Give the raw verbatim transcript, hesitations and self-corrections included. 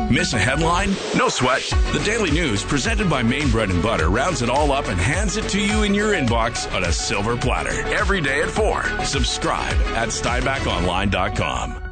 Miss a headline? No sweat. The Daily News, presented by Maine Bread and Butter, rounds it all up and hands it to you in your inbox on a silver platter every day at four. Subscribe at Steinbach Online dot com.